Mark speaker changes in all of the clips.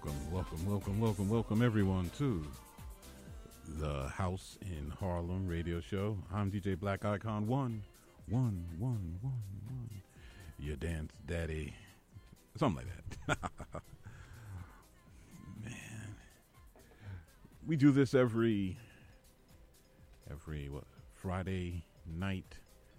Speaker 1: Welcome everyone to the House in Harlem radio show. I'm DJ Black Icon one. Your dance daddy. Something like that. Man. We do this every Friday night,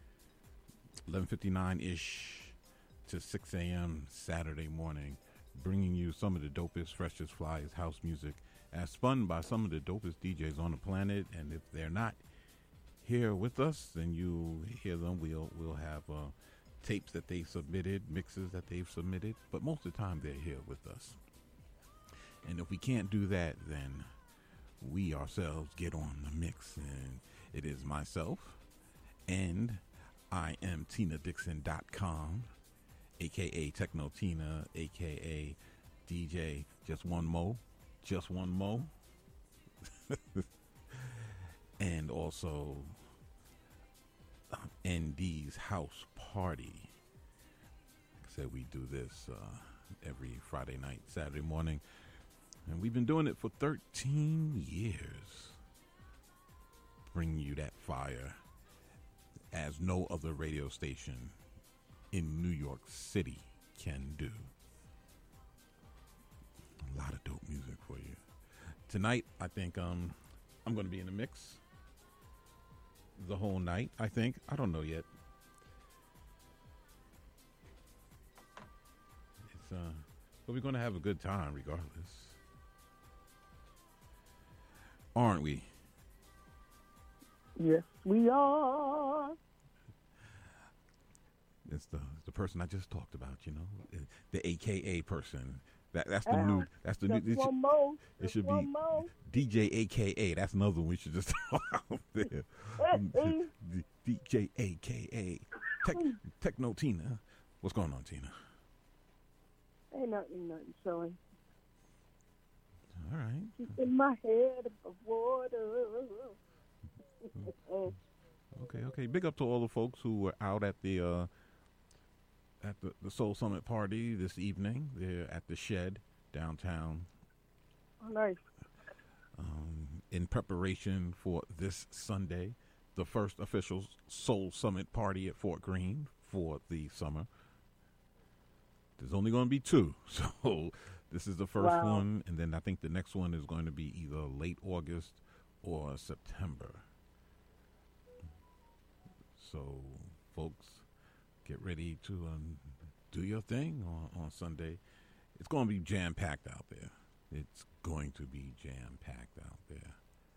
Speaker 1: 11:59-ish to 6 a.m. Saturday morning, bringing you some of the dopest, freshest, flyest house music as spun by some of the dopest DJs on the planet. And if they're not here with us, then you hear them. We'll have tapes that they submitted, mixes that they've submitted, but most of the time they're here with us. And if we can't do that, then we ourselves get on the mix, and it is myself, and I am TinaDixon.com, aka Techno Tina, aka DJ Just One Mo, and also ND's House Party. Like I said, we do this every Friday night, Saturday morning, and we've been doing it for 13 years. Bringing you that fire as no other radio station in New York City can do. A lot of dope music for you. Tonight, I think I'm going to be in the mix the whole night, I think. I don't know yet. But we're going to have a good time regardless. Aren't we?
Speaker 2: Yes, we are.
Speaker 1: It's the person I just talked about, the AKA person. That's the new. That's the new.
Speaker 2: One more.
Speaker 1: It should be DJ AKA. That's another one we should just throw out there. DJ AKA Techno Tina. What's going on, Tina?
Speaker 2: Ain't nothing showing.
Speaker 1: All right.
Speaker 2: Keeping my head above water.
Speaker 1: Okay. Big up to all the folks who were out at the Soul Summit party this evening. They're at the Shed downtown.
Speaker 2: Oh, nice.
Speaker 1: In preparation for this Sunday, the first official Soul Summit party at Fort Greene for the summer. There's only going to be two, so this is the first one, and then I think the next one is going to be either late August or September. So, folks, get ready to do your thing on Sunday. It's going to be jam-packed out there. It's going to be jam-packed out there.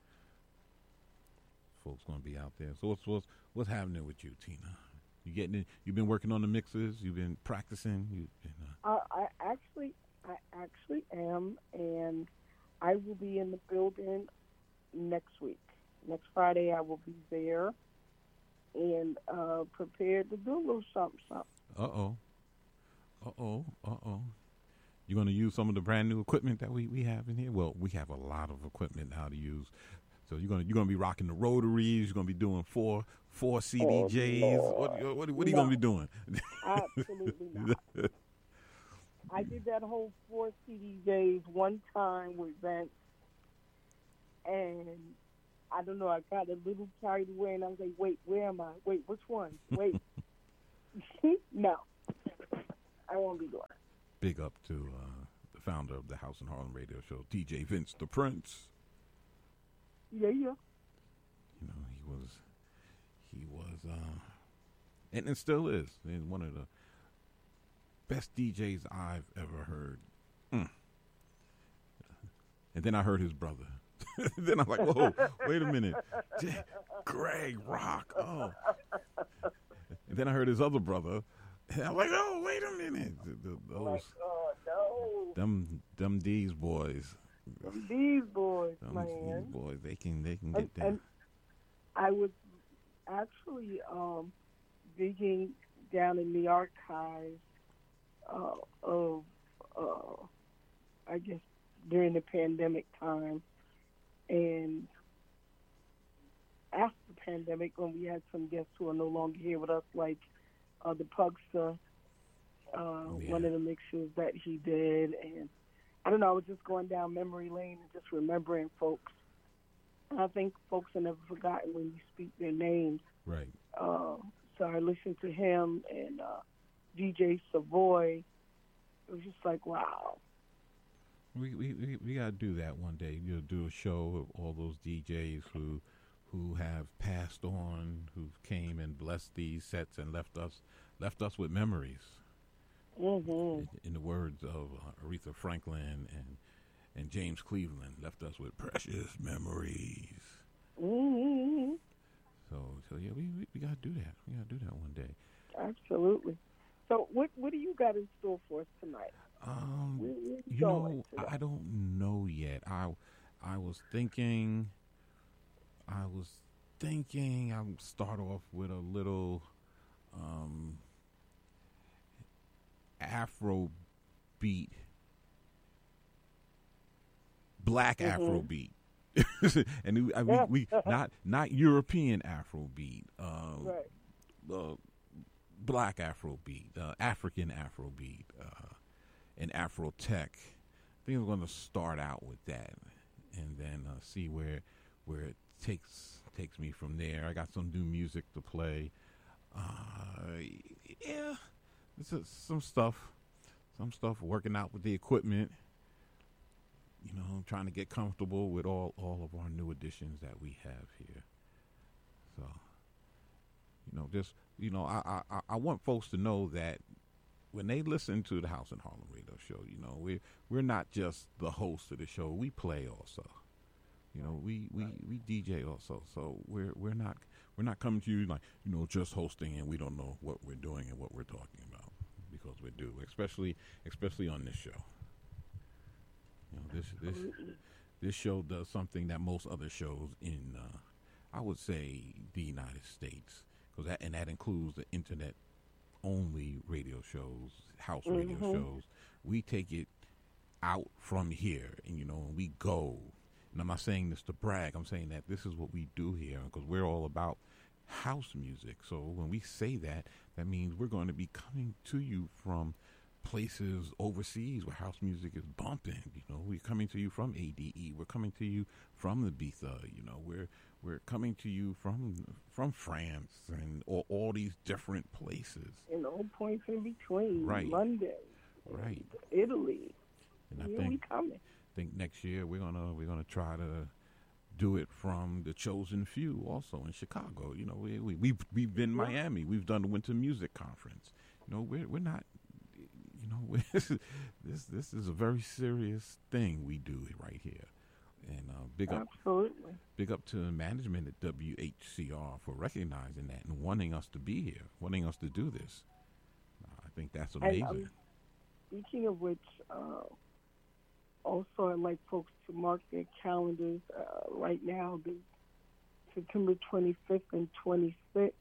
Speaker 1: Folks going to be out there. So what's happening with you, Tina? You getting in? You've been working on the mixes. You've been practicing.
Speaker 2: I actually am, and I will be in the building next week. Next Friday, I will be there. And prepared to do a little something.
Speaker 1: Uh-oh. You're going to use some of the brand new equipment that we have in here? Well, we have a lot of equipment now to use. So you're going to be rocking the rotaries. You're going to be doing four CDJs.
Speaker 2: Oh,
Speaker 1: what are you going to be doing?
Speaker 2: Absolutely not. I did that whole 4 CDJs one time with Vince, and I don't know, I got a little carried away, and I was like, wait, where am I? Wait, which one? Wait. No. I won't be doing it.
Speaker 1: Big up to the founder of the House in Harlem radio show, DJ Vince the Prince.
Speaker 2: Yeah.
Speaker 1: He was, and it still is. He's one of the best DJs I've ever heard. And then I heard his brother. Then I'm like, whoa, wait a minute. Greg Rock. Oh. And then I heard his other brother. And I'm like, oh, wait a minute.
Speaker 2: No.
Speaker 1: Them D's boys.
Speaker 2: These boys, man.
Speaker 1: These boys, they can get down.
Speaker 2: And I was actually digging down in the archives of, I guess, during the pandemic time. And after the pandemic, when we had some guests who are no longer here with us, like the Pugster, one of the mixes that he did, and I don't know, I was just going down memory lane and just remembering folks. And I think folks are never forgotten when you speak their names.
Speaker 1: Right.
Speaker 2: So I listened to him and DJ Savoy. It was just like, wow.
Speaker 1: We gotta do that one day. You'll do a show of all those DJs who have passed on, who came and blessed these sets and left us with memories.
Speaker 2: Mm-hmm.
Speaker 1: In the words of Aretha Franklin and James Cleveland, left us with precious memories.
Speaker 2: Mm-hmm.
Speaker 1: So yeah, we gotta do that. We gotta do that one day.
Speaker 2: Absolutely. So what do you got in store for us tonight?
Speaker 1: You know, I don't know yet. I was thinking I would start off with a little Afro beat, black Afro beat. And we not European Afro beat,
Speaker 2: right.
Speaker 1: Black Afro beat, African Afro beat, and Afro tech. I think I'm going to start out with that, and then see where it takes me from there. I got some new music to play. Yeah, some stuff working out with the equipment. You know, trying to get comfortable with all of our new additions that we have here. So, I want folks to know that when they listen to the House and Harlem Radio Show, we're not just the host of the show. We play also. We DJ also. So we're not coming to you like, just hosting and we don't know what we're doing and what we're talking about, because we do, especially on this show. This show does something that most other shows in, I would say, the United States, and that includes the internet-only radio shows, house radio shows. We take it out from here, and we go. And I'm not saying this to brag. I'm saying that this is what we do here, because we're all about house music. So when we say that, that means we're going to be coming to you from places overseas where house music is bumping. We're coming to you from ADE. We're coming to you from Ibiza. We're coming to you from France and all these different places.
Speaker 2: And all points in between.
Speaker 1: Right.
Speaker 2: London.
Speaker 1: Right.
Speaker 2: Italy.
Speaker 1: And
Speaker 2: I
Speaker 1: think next year we're gonna try to do it from the Chosen Few, also in Chicago. We've been Miami. We've done the Winter Music Conference. We're not. This is a very serious thing we do right here, and big up to management at WHCR for recognizing that and wanting us to be here, wanting us to do this. I think that's amazing.
Speaker 2: And, speaking of which, also I'd like folks to mark their calendars right now, the September 25th and 26th.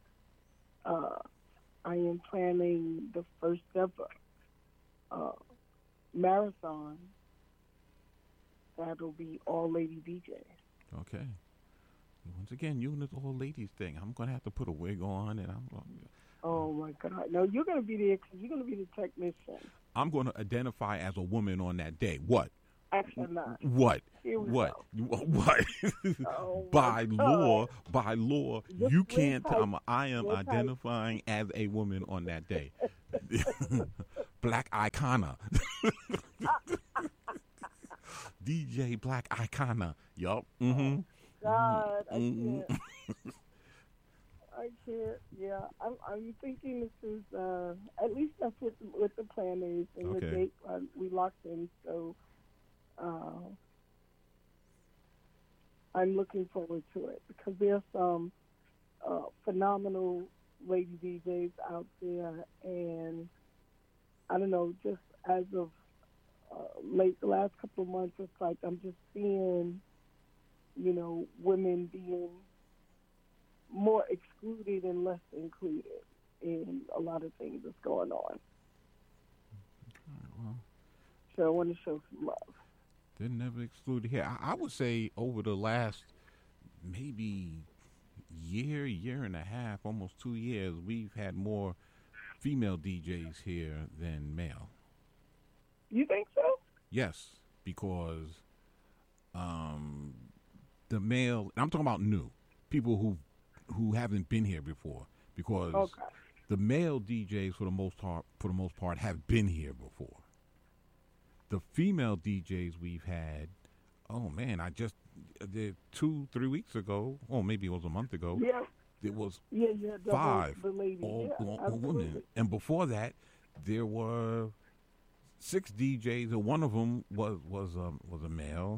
Speaker 2: I am planning the first ever marathon that'll be all lady DJs.
Speaker 1: Okay. Once again, you and this all ladies thing. I'm gonna have to put a wig on, and I'm going.
Speaker 2: Oh my God! No, you're gonna be there because you're gonna be the technician.
Speaker 1: I'm gonna identify as a woman on that day. What?
Speaker 2: Actually, not.
Speaker 1: What?
Speaker 2: What?
Speaker 1: What?
Speaker 2: Oh
Speaker 1: by law, you can't. I am
Speaker 2: Just
Speaker 1: identifying as a woman on that day. Black Icona. DJ Black Icona. Yup. Mm-hmm.
Speaker 2: God, I can't. Yeah, I'm thinking this is at least that's what the plan is, and
Speaker 1: Okay.
Speaker 2: the date we locked in. So I'm looking forward to it because there's some phenomenal lady DJs out there, and I don't know, just as of late the last couple of months, it's like I'm just seeing, women being more excluded and less included in a lot of things that's going on.
Speaker 1: Well,
Speaker 2: So I want to show some love.
Speaker 1: they're never excluded here. I would say over the last maybe year and a half, almost 2 years, we've had more female DJs here than male.
Speaker 2: You think so?
Speaker 1: Yes, because the male. I'm talking about new people who haven't been here before. Because
Speaker 2: Okay.
Speaker 1: the male DJs for the most part have been here before. The female DJs we've had, oh man, I just did 2-3 weeks ago, or maybe it was a month ago.
Speaker 2: Yeah.
Speaker 1: It was
Speaker 2: Yeah, yeah.
Speaker 1: five
Speaker 2: The lady.
Speaker 1: all
Speaker 2: Yeah,
Speaker 1: women, and before that, there were 6 DJs, and one of them was a male.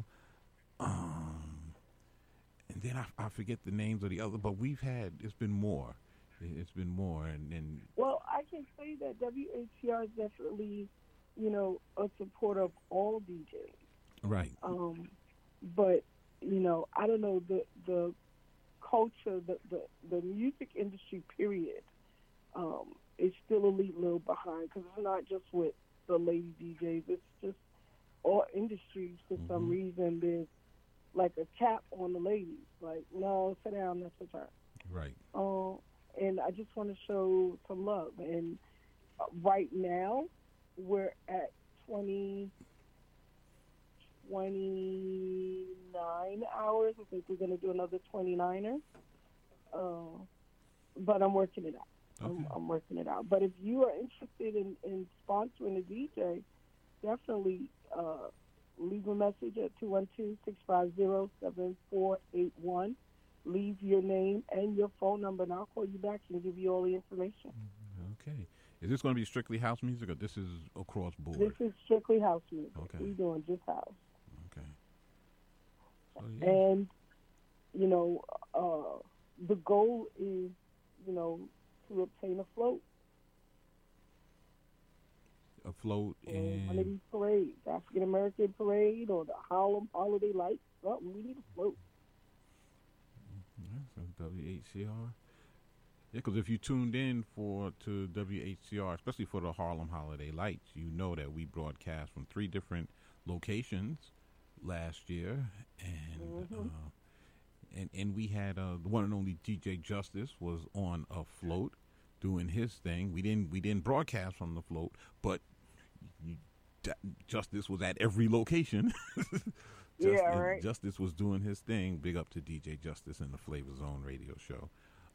Speaker 1: And then I forget the names of the other, but it's been more. It's been more, and
Speaker 2: Well, I can say that WHCR is definitely, a supporter of all DJs.
Speaker 1: right.
Speaker 2: But I don't know the culture, the music industry. Period. Is still a little behind because it's not just with the lady DJs. It's just all industries for some reason. There's like a cap on the ladies. Like, no, sit down, that's your turn.
Speaker 1: Right.
Speaker 2: And I just want to show some love. And right now, we're at 29 hours. I think we're going to do another 29er. But I'm working it out.
Speaker 1: Okay.
Speaker 2: I'm working it out. But if you are interested in sponsoring a DJ, definitely leave a message at 212-650-7481. Leave your name and your phone number, and I'll call you back and give you all the information.
Speaker 1: Okay. Is this going to be strictly house music, or this is across board?
Speaker 2: This is strictly house music.
Speaker 1: Okay.
Speaker 2: We're doing just house.
Speaker 1: Okay. So, yeah.
Speaker 2: And, the goal is, to obtain a float.
Speaker 1: A float
Speaker 2: One of
Speaker 1: in
Speaker 2: these parades, African American parade or the Harlem Holiday Lights, something. We need a float.
Speaker 1: so WHCR. Yeah, because if you tuned in to WHCR, especially for the Harlem Holiday Lights, you know that we broadcast from 3 different locations last year, and we had the one and only DJ Justice was on a float doing his thing. We didn't broadcast from the float, but Justice was at every location.
Speaker 2: Right.
Speaker 1: Justice was doing his thing. Big up to DJ Justice and the Flavor Zone radio show.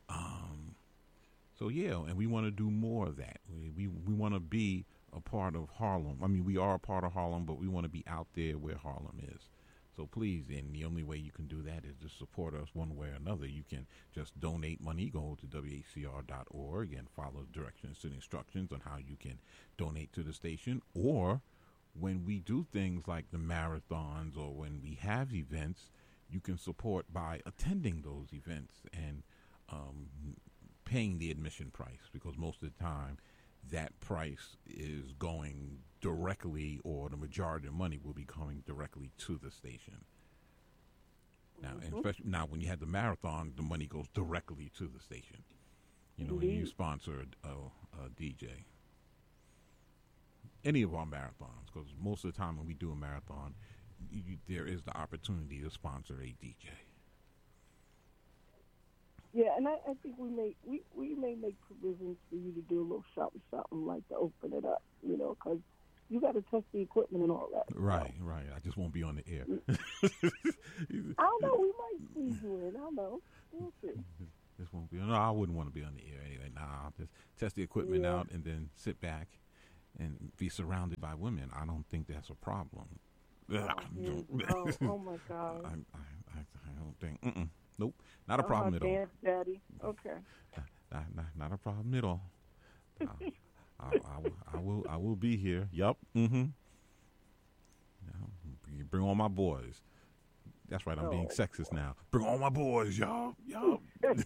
Speaker 1: So yeah, and we want to do more of that. We want to be a part of Harlem. I mean, we are a part of Harlem, but we want to be out there where Harlem is. So please, and the only way you can do that is to support us one way or another. You can just donate money, go to WHCR.org and follow directions and instructions on how you can donate to the station. Or when we do things like the marathons or when we have events, you can support by attending those events and paying the admission price, because most of the time that price is going directly, or the majority of money will be coming directly to the station. Now, and especially now when you have the marathon, the money goes directly to the station. When you sponsor a DJ. Any of our marathons, because most of the time when we do a marathon, there is the opportunity to sponsor a DJ.
Speaker 2: Yeah, and I think we may make provisions for you to do a little something like to open it up, because you got to test the equipment and all that.
Speaker 1: Right. I just won't be on the air.
Speaker 2: I don't know. We might squeeze you in. I don't know. We'll see.
Speaker 1: This won't be. No, I wouldn't want to be on the air anyway. Nah, I'll just test the equipment out and then sit back and be surrounded by women. I don't think that's a problem.
Speaker 2: Oh my God.
Speaker 1: I don't think. Nope, not a problem at all.
Speaker 2: Dance, Daddy. Okay.
Speaker 1: Not a problem at all. I will be here. Yup. You bring all my boys. That's right. I'm being sexist now. Bring all my boys, y'all. Yup.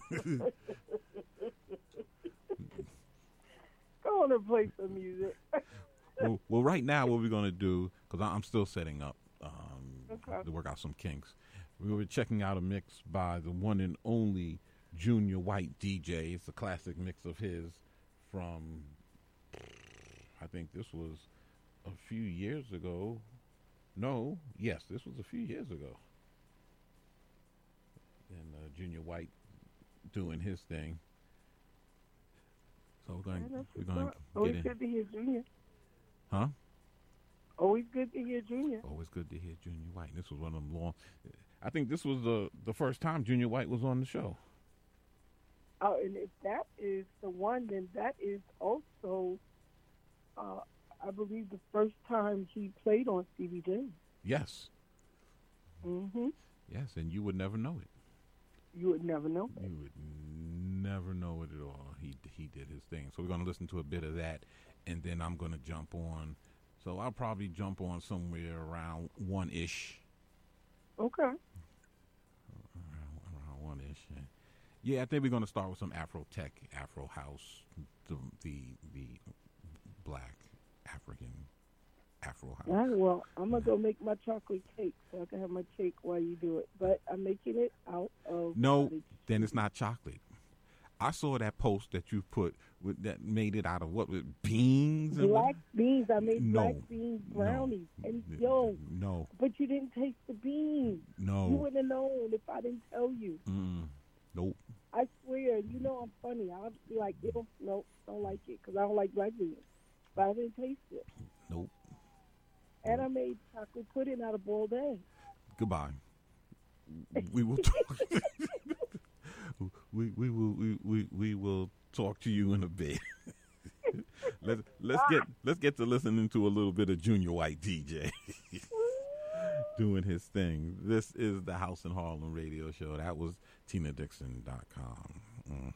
Speaker 2: Go on and play some music.
Speaker 1: well, right now, what we're gonna do, because I'm still setting up to work out some kinks. We were checking out a mix by the one and only Junior White DJ. It's a classic mix of his from, I think this was a few years ago. No, yes, this was a few years ago. And Junior White doing his thing. So we're going to get in.
Speaker 2: Always good to hear Junior.
Speaker 1: Huh?
Speaker 2: Always good to hear Junior.
Speaker 1: Always good to hear Junior White. And this was one of them long. I think this was the first time Junior White was on the show.
Speaker 2: Oh, and if that is the one, then that is also, I believe, the first time he played on Stevie J.
Speaker 1: Yes.
Speaker 2: Mm-hmm.
Speaker 1: Yes, and you would never know it.
Speaker 2: You would never know it.
Speaker 1: You would never know it at all. He did his thing. So we're going to listen to a bit of that, and then I'm going to jump on. So I'll probably jump on somewhere around 1-ish.
Speaker 2: Okay.
Speaker 1: Around 1-ish. Yeah, I think we're going to start with some Afro tech, Afro house, the black African Afro house.
Speaker 2: All right, well, I'm going to go make my chocolate cake so I can have my cake while you do it. But I'm making it out of...
Speaker 1: No, then it's not chocolate. I saw that post that you put that made it out of what? Beans?
Speaker 2: Black beans. I made black beans brownies.
Speaker 1: No,
Speaker 2: and
Speaker 1: no.
Speaker 2: But you didn't taste the beans.
Speaker 1: No.
Speaker 2: You wouldn't have known if I didn't tell you.
Speaker 1: Nope.
Speaker 2: I swear, you know I'm funny. I'll be like, nope, don't like it because I don't like black beans. But I didn't taste it.
Speaker 1: Nope.
Speaker 2: And I made chocolate pudding out of boiled eggs.
Speaker 1: Goodbye. We will talk. we will talk to you in a bit. let's get to listening to a little bit of Junior White DJ doing his thing. This is the House in Harlem radio show. That was TinaDixon.com.